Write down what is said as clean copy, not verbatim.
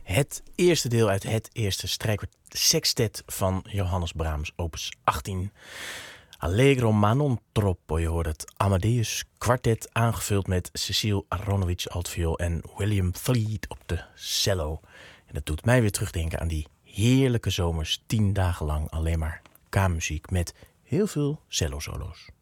Het eerste deel uit het eerste strijkkwartet sextet van Johannes Brahms, opus 18. Allegro ma non troppo. Je hoort het Amadeus kwartet aangevuld met Cecile Aronowitz altviool en William Fleet op de cello. En dat doet mij weer terugdenken aan die heerlijke zomers, 10 dagen lang alleen maar K-muziek met heel veel cello-solo's.